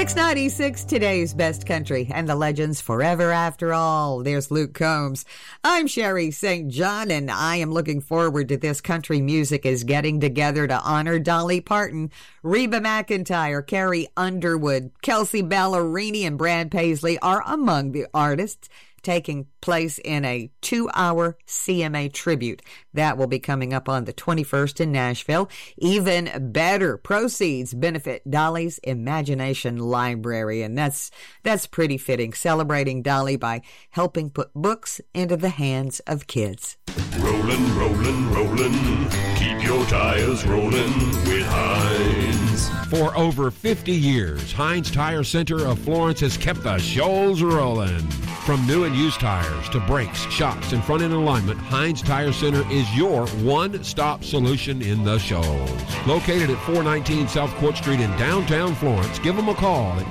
X96, today's best country, and the legends forever after all. There's Luke Combs. I'm Sherry St. John, and I am looking forward to this. Country music is getting together to honor Dolly Parton. Reba McEntire, Carrie Underwood, Kelsey Ballerini, and Brad Paisley are among the artists taking place in a 2-hour CMA tribute. That will be coming up on the 21st in Nashville. Even better, proceeds benefit Dolly's Imagination Library, and that's pretty fitting, celebrating Dolly by helping put books into the hands of kids. Rollin', rollin', rollin', keep your tires rollin' with Heinz. For over 50 years, Heinz Tire Center of Florence has kept the shoals rolling. From new and used tires to brakes, shocks, and front-end alignment, Heinz Tire Center is your one-stop solution in the shoals. Located at 419 South Court Street in downtown Florence, give them a call at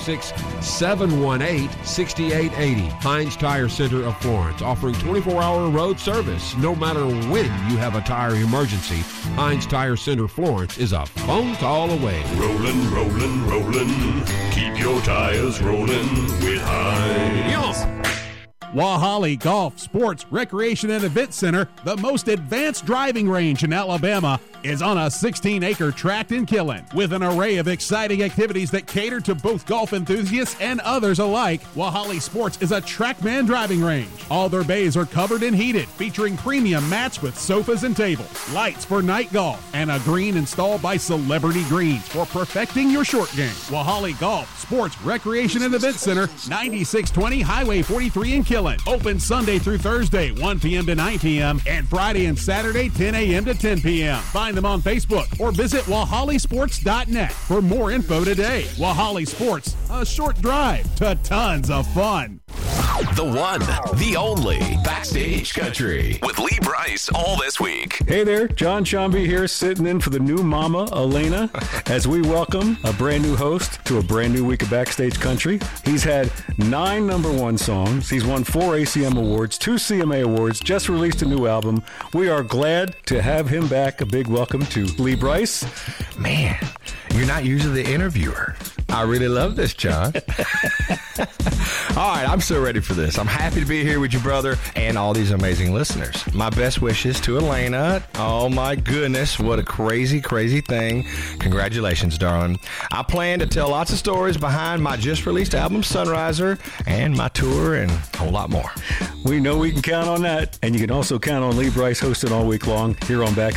256-718-6880. Heinz Tire Center of Florence, offering 24-hour road service. No matter when you have a tire emergency, Heinz Tire Center Florence is a phone call away. Rollin', rollin', rollin', keep your tires rollin' with Heinz. Wahali Golf, Sports, Recreation, and Event Center, the most advanced driving range in Alabama, is on a 16-acre tract in Killen. With an array of exciting activities that cater to both golf enthusiasts and others alike, Wahali Sports is a TrackMan driving range. All their bays are covered and heated, featuring premium mats with sofas and tables, lights for night golf, and a green installed by Celebrity Greens for perfecting your short game. Wahali Golf, Sports, Recreation, and Event Center, 9620 Highway 43 in Killen. Open Sunday through Thursday, 1 p.m. to 9 p.m., and Friday and Saturday, 10 a.m. to 10 p.m. Find them on Facebook or visit WahaliSports.net for more info today. Wahali Sports, a short drive to tons of fun. The one, the only Backstage Country with Lee Brice all this week. Hey there, John Shambi here, sitting in for the new mama, Elena, as we welcome a brand new host to a brand new week of Backstage Country. He's had 9 number 1 songs. He's won 4 ACM awards, 2 CMA awards, just released a new album. We are glad to have him back. A big welcome to Lee Brice. Man, you're not usually the interviewer. I really love this, John. All right, I'm so ready for this. I'm happy to be here with you, brother, and all these amazing listeners. My best wishes to Elena. Oh, my goodness, what a crazy, crazy thing. Congratulations, darling. I plan to tell lots of stories behind my just-released album, Sunriser, and my tour, and a whole lot more. We know we can count on that, and you can also count on Lee Brice hosting all week long here on Backstage